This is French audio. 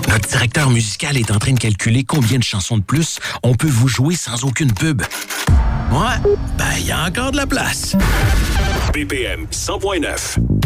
Notre directeur musical est en train de calculer combien de chansons de plus on peut vous jouer sans aucune pub. Ouais, il y a encore de la place. BPM 100.9.